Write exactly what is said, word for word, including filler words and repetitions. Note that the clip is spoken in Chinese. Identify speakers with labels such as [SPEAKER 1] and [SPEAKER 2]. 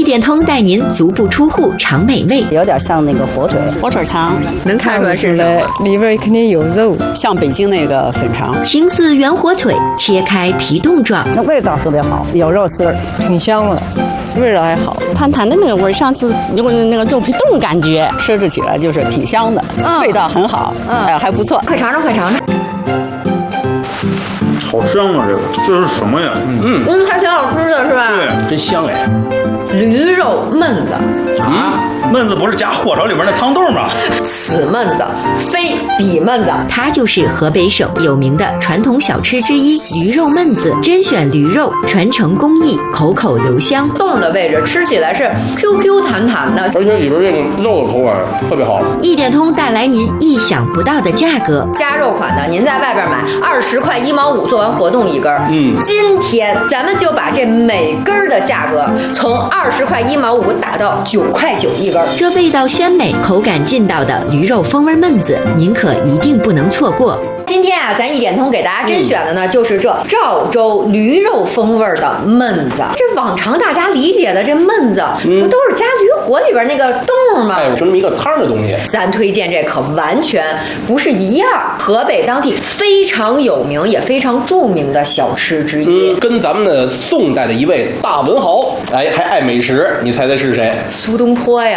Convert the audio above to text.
[SPEAKER 1] 点通带您足不出户尝美味，
[SPEAKER 2] 有点像那个火腿、火腿肠，
[SPEAKER 3] 能猜出来是什么？
[SPEAKER 4] 里边肯定有肉，
[SPEAKER 2] 像北京那个粉肠，
[SPEAKER 1] 形似圆火腿，切开皮冻状，
[SPEAKER 2] 那味道特别好，有肉丝儿，
[SPEAKER 4] 挺香的，味道还好，
[SPEAKER 5] 弹弹的那个味，上次有那个肉皮冻感觉，
[SPEAKER 2] 吃着起来就是挺香的，
[SPEAKER 5] 嗯、
[SPEAKER 2] 味道很好，嗯、呃，还不错，
[SPEAKER 3] 快尝尝，快尝尝。
[SPEAKER 6] 好香啊！这个这是什么呀？
[SPEAKER 3] 嗯嗯，还挺好吃的，是吧？
[SPEAKER 6] 对，真香哎！
[SPEAKER 3] 驴肉焖子
[SPEAKER 6] 啊，焖子不是加火烧里面那汤豆吗？
[SPEAKER 3] 此焖子非彼焖子，
[SPEAKER 1] 它就是河北省有名的传统小吃之一——驴肉焖子。甄选驴肉，传承工艺，口口留香。
[SPEAKER 3] 冻的位置吃起来是 Q Q 弹弹的，
[SPEAKER 7] 而且里边这个肉的口感特别好。
[SPEAKER 1] 一点通带来您意想不到的价格，
[SPEAKER 3] 加肉款的您在外边买二十块一毛五，做完活动一根。嗯，今天咱们就把这每根的价格从二十块一毛五打到九块九一根。
[SPEAKER 1] 这味道鲜美、口感劲道的驴肉风味焖子，您可一定不能错过。
[SPEAKER 3] 今天啊，咱一点通给大家甄选的呢，嗯、就是这赵州驴肉风味的焖子。这往常大家理解的这焖子，嗯、不都是加驴火里边那个冻吗？
[SPEAKER 7] 哎，就这么一个汤的东西。
[SPEAKER 3] 咱推荐这可完全不是一样。河北当地非常有名也非常著名的小吃之一，
[SPEAKER 7] 嗯、跟咱们的宋代的一位大文豪，哎，还爱美食，你猜猜是谁？
[SPEAKER 3] 苏东坡呀。